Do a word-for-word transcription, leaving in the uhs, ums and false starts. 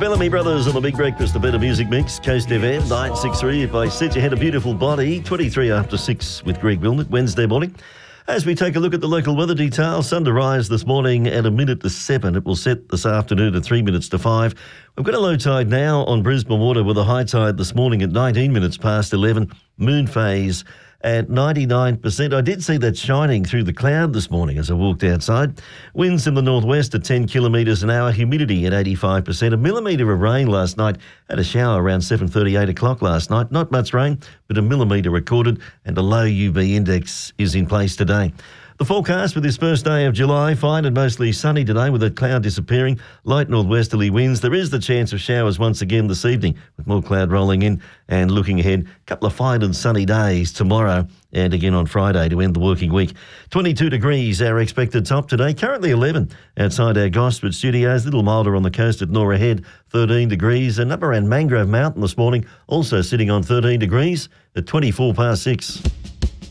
Bellamy Brothers on the Big Breakfast, the Better Music Mix, Coast F M, nine six three. If I said you had a beautiful body, twenty-three after six with Greg Wilmot, Wednesday morning. As we take a look at the local weather details, sun to rise this morning at a minute to seven. It will set this afternoon at three minutes to five. We've got a low tide now on Brisbane Water with a high tide this morning at nineteen minutes past eleven. Moon phase at ninety-nine percent. I did see that shining through the cloud this morning as I walked outside. Winds in the northwest at ten kilometres an hour, humidity at eighty-five percent. A millimetre of rain last night. Had a shower around seven thirty, eight o'clock last night. Not much rain, but a millimetre recorded, and a low U V index is in place today. The forecast for this first day of July, fine and mostly sunny today with a cloud disappearing, light northwesterly winds. There is the chance of showers once again this evening with more cloud rolling in, and looking ahead, a couple of fine and sunny days tomorrow and again on Friday to end the working week. twenty-two degrees our expected top today, currently eleven outside our Gosford studios, a little milder on the coast at Norah Head, thirteen degrees, and up around Mangrove Mountain this morning, also sitting on thirteen degrees at twenty-four past six.